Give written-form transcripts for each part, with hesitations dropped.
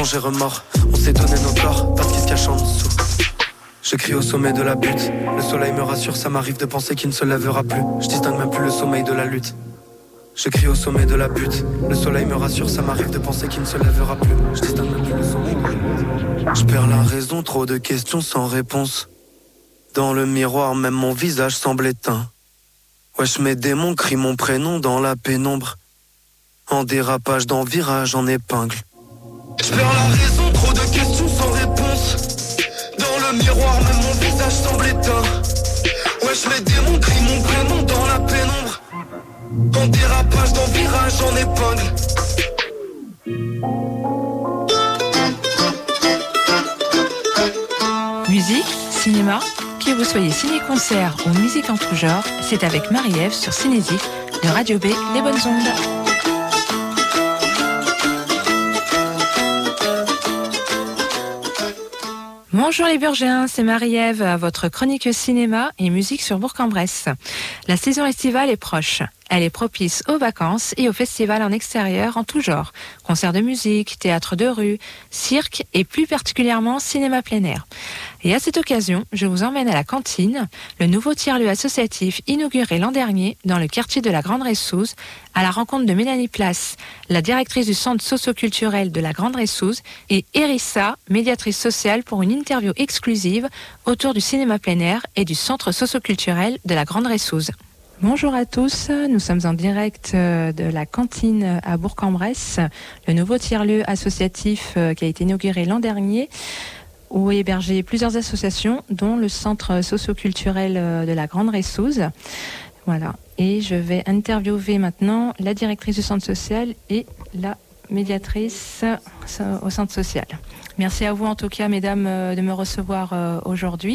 quand j'ai remords. On s'est donné nos corps parce qu'il se cache en dessous. Je crie au sommet de la butte. Le soleil me rassure, ça m'arrive de penser qu'il ne se lèvera plus. Je distingue même plus le sommeil de la lutte. Je crie au sommet de la butte. Le soleil me rassure, ça m'arrive de penser qu'il ne se lèvera plus. Je distingue même plus le sommeil de la lutte. Je perds la raison, trop de questions sans réponse. Dans le miroir, même mon visage semble éteint. Wesh, mes démons crient mon prénom dans la pénombre. En dérapage, dans virage, en épingle. Je perds la raison, trop de questions sans réponse. Dans le miroir, même mon visage semble éteint. Wesh, mes démons crient mon prénom dans la pénombre. En dérapage, dans virage, en épingle. Musique, cinéma, que vous soyez ciné-concert ou musique en tout genre, c'est avec Marie-Ève sur Cinésique de Radio B, Les Bonnes Ondes. Bonjour les Burgiens, c'est Marie-Ève, votre chronique cinéma et musique sur Bourg-en-Bresse. La saison estivale est proche. Elle est propice aux vacances et aux festivals en extérieur en tout genre. Concerts de musique, théâtre de rue, cirque et plus particulièrement cinéma plein air. Et à cette occasion, je vous emmène à la Cantine, le nouveau tiers-lieu associatif inauguré l'an dernier dans le quartier de la Grande Ressouze, à la rencontre de Mélanie Place, la directrice du centre socio-culturel de la Grande Ressouze, et Erissa, médiatrice sociale, pour une interview exclusive autour du cinéma plein air et du centre socio-culturel de la Grande Ressouze. Bonjour à tous, nous sommes en direct de la Cantine à Bourg-en-Bresse, le nouveau tiers-lieu associatif qui a été inauguré l'an dernier, où est hébergé plusieurs associations, dont le centre socio-culturel de la Grande Ressouze. Voilà. Et je vais interviewer maintenant la directrice du centre social et la médiatrice au centre social. Merci à vous en tout cas, mesdames, de me recevoir aujourd'hui.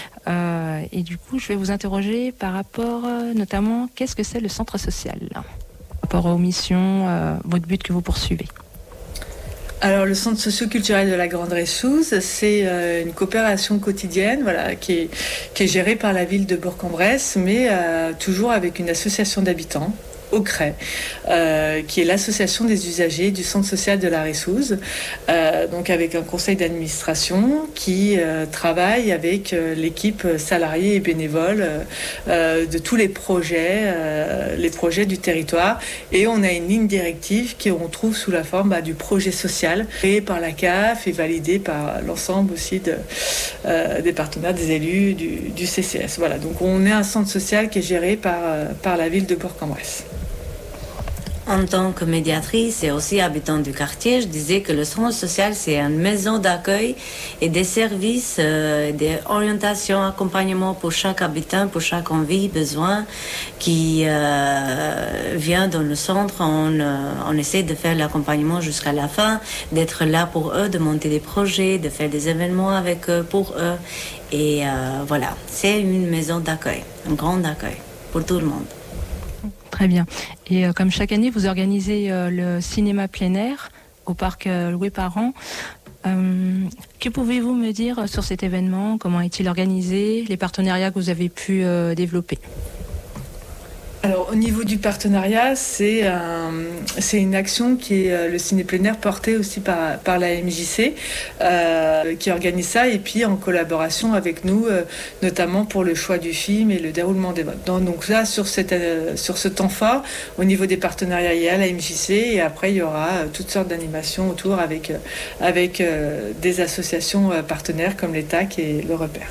Et du coup, je vais vous interroger par rapport notamment, qu'est-ce que c'est le centre social ? Par rapport aux missions, votre but que vous poursuivez. Alors, le centre socio-culturel de la Grande Ressouze, c'est une coopération quotidienne, voilà, qui est gérée par la ville de Bourg-en-Bresse, mais toujours avec une association d'habitants, au CREI, qui est l'association des usagers du centre social de la Ressouze, donc avec un conseil d'administration qui travaille avec l'équipe salariée et bénévole de tous les projets du territoire, et on a une ligne directive qu'on trouve sous la forme du projet social créé par la CAF et validé par l'ensemble aussi des partenaires, des élus du CCS. Voilà, donc on est un centre social qui est géré par la ville de Bourg-en-Bresse. En tant que médiatrice et aussi habitante du quartier, je disais que le centre social, c'est une maison d'accueil et des services, des orientations, accompagnement pour chaque habitant, pour chaque envie, besoin qui vient dans le centre. On essaie de faire l'accompagnement jusqu'à la fin, d'être là pour eux, de monter des projets, de faire des événements avec eux, pour eux. Et voilà, c'est une maison d'accueil, un grand accueil pour tout le monde. Très bien. Et comme chaque année, vous organisez le cinéma plein air au parc Louis Parent. Que pouvez-vous me dire sur cet événement ? Comment est-il organisé ? Les partenariats que vous avez pu développer ? Alors, au niveau du partenariat, c'est une action qui est le ciné plein air porté aussi par la MJC qui organise ça, et puis en collaboration avec nous, notamment pour le choix du film et le déroulement des votes. Donc là, sur ce temps fort, au niveau des partenariats, il y a la MJC, et après il y aura toutes sortes d'animations autour avec des associations partenaires comme l'ETAC et le Repère.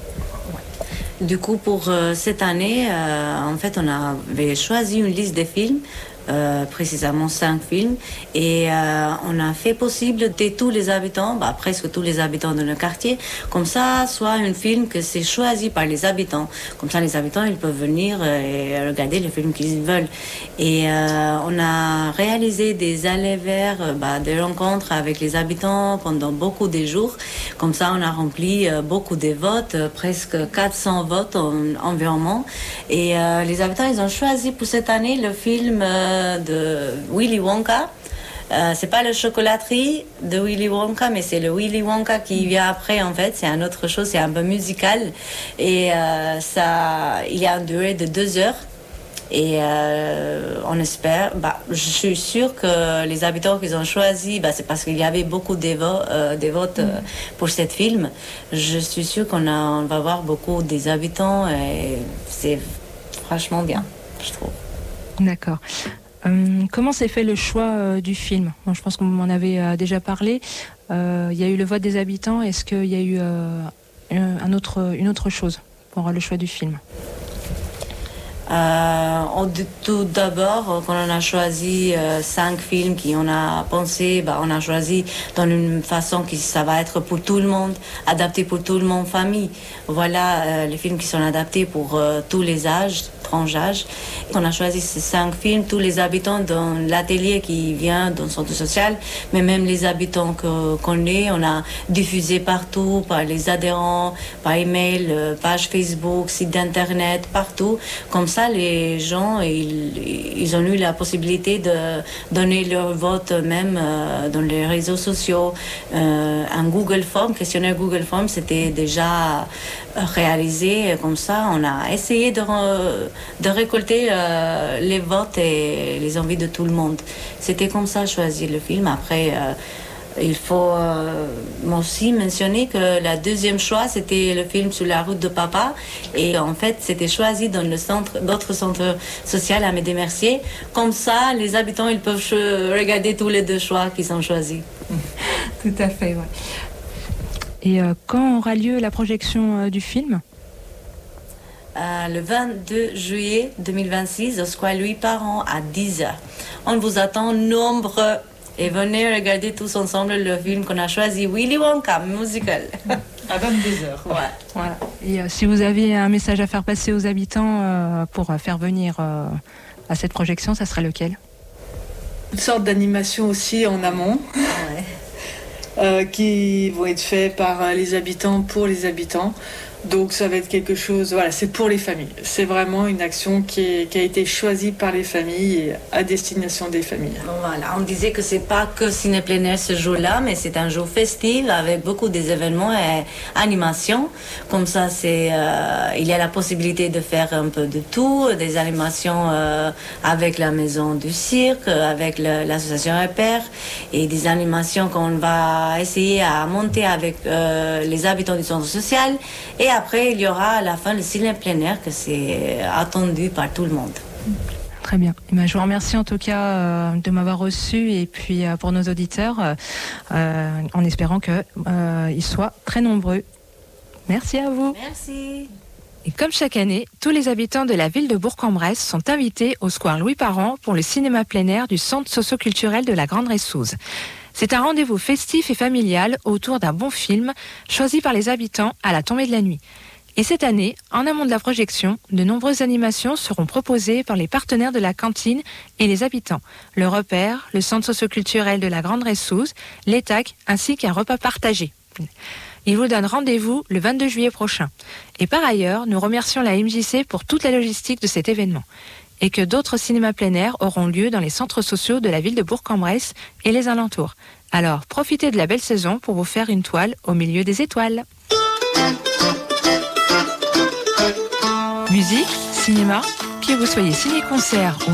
Du coup, pour cette année, en fait, on avait choisi une liste de films, précisément 5 films, et on a fait possible de tous les habitants, presque tous les habitants de notre quartier, comme ça, soit un film que c'est choisi par les habitants. Comme ça, les habitants, ils peuvent venir et regarder le film qu'ils veulent. Et on a réalisé des allers-vers, des rencontres avec les habitants pendant beaucoup de jours. Comme ça, on a rempli beaucoup de votes, presque 400 votes environ. Et les habitants, ils ont choisi pour cette année le film de Willy Wonka. C'est pas le chocolaterie de Willy Wonka, mais c'est le Willy Wonka qui vient après, en fait. C'est une autre chose, c'est un peu musical. Et il y a une durée de 2 heures. Et on espère, je suis sûre que les habitants qu'ils ont choisi, c'est parce qu'il y avait beaucoup de votes pour ce film. Je suis sûre on va avoir beaucoup des habitants et c'est franchement bien, je trouve. D'accord. Comment s'est fait le choix du film ? Bon, je pense qu'on m'en avait déjà parlé. Il y a eu le vote des habitants. Est-ce qu'il y a eu une autre chose pour le choix du film ? Tout d'abord, quand on a choisi 5 films qu'on a pensé, on a choisi dans une façon que ça va être pour tout le monde, adapté pour tout le monde, famille. Voilà les films qui sont adaptés pour tous les âges, tranches d'âge. On a choisi ces 5 films, tous les habitants dans l'atelier qui vient dans le centre social, mais même les habitants qu'on est, on a diffusé partout, par les adhérents, par email, page Facebook, site d'internet, partout. Comme ça, les gens, ils ont eu la possibilité de donner leur vote même dans les réseaux sociaux. Un Google Form, questionnaire Google Form, c'était déjà réalisé. Comme ça, on a essayé de récolter les votes et les envies de tout le monde. C'était comme ça, choisir le film. Après, il faut aussi mentionner que la deuxième choix, c'était le film Sur la route de papa. Et en fait, c'était choisi dans d'autres centres sociaux à Médé-Mercier. Comme ça, les habitants, ils peuvent regarder tous les 2 choix qu'ils ont choisis. Tout à fait, ouais. Et quand aura lieu la projection du film ? Le 22 juillet 2026, au Square Louis Parent à 10h. On vous attend nombreux. Et venez regarder tous ensemble le film qu'on a choisi, Willy Wonka, musical. À 22h. Ouais. Voilà. Et si vous aviez un message à faire passer aux habitants pour faire venir à cette projection, ça serait lequel ? Une sorte d'animation aussi en amont, qui vont être faits par les habitants pour les habitants. Donc ça va être quelque chose, c'est pour les familles. C'est vraiment une action qui a été choisie par les familles et à destination des familles. Voilà, on disait que c'est pas que ciné plein air ce jour-là, mais c'est un jour festif avec beaucoup d'événements et animations. Comme ça, il y a la possibilité de faire un peu de tout, des animations avec la maison du cirque, avec l'association Repère, et des animations qu'on va essayer à monter avec les habitants du centre social. Et après, il y aura à la fin le ciné plein air, que c'est attendu par tout le monde. Très bien. Je vous remercie en tout cas de m'avoir reçu, et puis pour nos auditeurs, en espérant qu'ils soient très nombreux. Merci à vous. Merci. Et comme chaque année, tous les habitants de la ville de Bourg-en-Bresse sont invités au Square Louis Parent pour le cinéma plein air du centre socio-culturel de la Grande Ressouze. C'est un rendez-vous festif et familial autour d'un bon film choisi par les habitants à la tombée de la nuit. Et cette année, en amont de la projection, de nombreuses animations seront proposées par les partenaires de la cantine et les habitants. Le Repère, le centre socio-culturel de la Grande Ressouze, l'ETAC, ainsi qu'un repas partagé. Il vous donne rendez-vous le 22 juillet prochain. Et par ailleurs, nous remercions la MJC pour toute la logistique de cet événement. Et que d'autres cinémas plein air auront lieu dans les centres sociaux de la ville de Bourg-en-Bresse et les alentours. Alors, profitez de la belle saison pour vous faire une toile au milieu des étoiles. Musique, cinéma, que vous soyez ciné-concert ou